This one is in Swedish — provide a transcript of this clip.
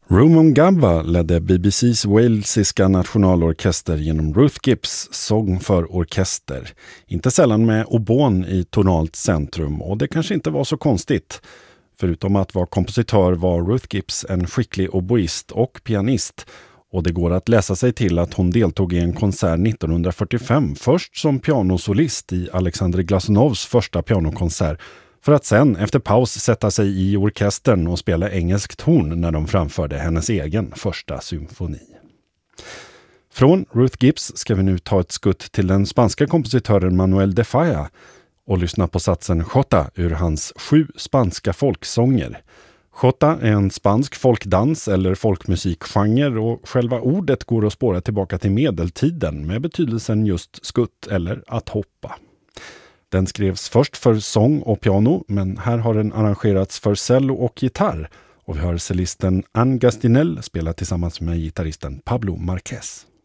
Rumongamba ledde BBCs walesiska nationalorkester genom Ruth Gibbs sång för orkester. Inte sällan med obon i tonalt centrum, och det kanske inte var så konstigt. Förutom att vara kompositör var Ruth Gibbs en skicklig oboist och pianist, och det går att läsa sig till att hon deltog i en konsert 1945, först som pianosolist i Alexander Glasunovs första pianokonsert, för att sen efter paus sätta sig i orkestern och spela engelskt horn när de framförde hennes egen första symfoni. Från Ruth Gibbs ska vi nu ta ett skutt till den spanska kompositören Manuel de Falla och lyssna på satsen Jota ur hans 7 spanska folksånger. Jota är en spansk folkdans eller folkmusikgenre, och själva ordet går att spåra tillbaka till medeltiden med betydelsen just skutt eller att hoppa. Den skrevs först för sång och piano, men här har den arrangerats för cello och gitarr, och vi hör cellisten Anne Gastinel spela tillsammans med gitarristen Pablo Marquez.